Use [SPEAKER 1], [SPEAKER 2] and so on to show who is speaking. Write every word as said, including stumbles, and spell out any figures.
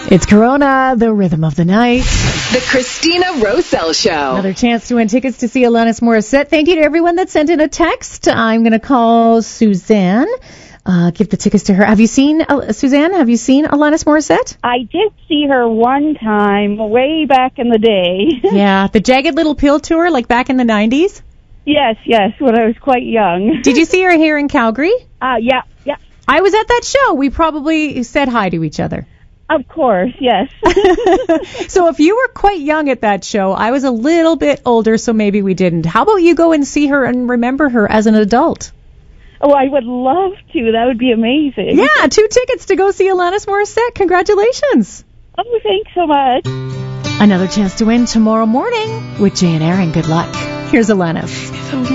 [SPEAKER 1] It's Corona, the rhythm of the night.
[SPEAKER 2] The Christina Rosell Show.
[SPEAKER 1] Another chance to win tickets to see Alanis Morissette. Thank you to everyone that sent in a text. I'm going to call Suzanne. Uh, give the tickets to her. Have you seen, uh, Suzanne, have you seen Alanis Morissette?
[SPEAKER 3] I did see her one time, way back in the day.
[SPEAKER 1] Yeah, the Jagged Little Pill tour, like back in the nineties?
[SPEAKER 3] Yes, yes, when I was quite young.
[SPEAKER 1] Did you see her here in Calgary?
[SPEAKER 3] Uh, yeah, yeah.
[SPEAKER 1] I was at that show. We probably said hi to each other.
[SPEAKER 3] Of course, yes.
[SPEAKER 1] So if you were quite young at that show, I was a little bit older, so maybe we didn't. How about you go and see her and remember her as an adult?
[SPEAKER 3] Oh, I would love to. That would be amazing.
[SPEAKER 1] Yeah, two tickets to go see Alanis Morissette. Congratulations.
[SPEAKER 3] Oh, thanks so much.
[SPEAKER 1] Another chance to win tomorrow morning with Jay and Aaron. Good luck. Here's Alanis.